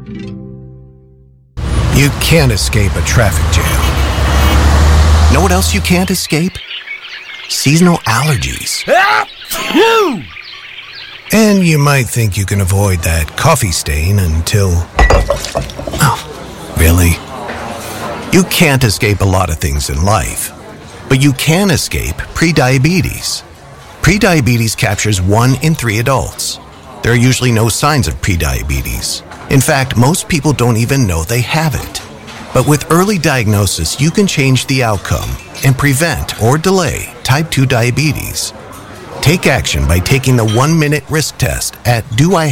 You can't escape a traffic jam. Know what else you can't escape? Seasonal allergies. And you might think you can avoid that coffee stain until... Oh, really? You can't escape a lot of things in life, but you can escape prediabetes. Prediabetes captures 1 in 3 adults. There are usually no signs of prediabetes. In fact, most people don't even know they have it. But with early diagnosis, you can change the outcome and prevent or delay type 2 diabetes. Take action by taking the 1-minute risk test at